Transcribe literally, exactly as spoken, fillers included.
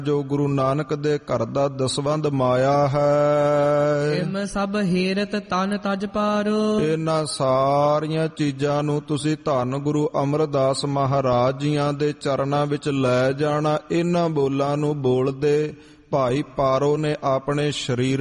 ਜੋ ਗੁਰੂ ਨਾਨਕ ਦੇ ਘਰ ਦਾ ਦਸਵੰਧ ਮਾਇਆ ਹੈ। ਇਮ ਸਭ ਹੇਰਤ ਤਨ ਤਜ ਪਾਰੋ। ਇਹਨਾਂ ਸਾਰੀਆਂ ਚੀਜ਼ਾਂ ਨੂੰ ਤੁਸੀਂ ਧੰਨ ਗੁਰੂ ਅਮਰਦਾਸ ਮਹਾਰਾਜ ਜੀਆਂ ਦੇ ਚਰਨਾਂ ਵਿੱਚ ਲੈ ਜਾਣਾ। ਇਹਨਾਂ ਬੋਲਾਂ ਨੂੰ ਬੋਲਦੇ ਭਾਈ ਪਾਰੋ ਨੇ ਆਪਣੇ ਸਰੀਰ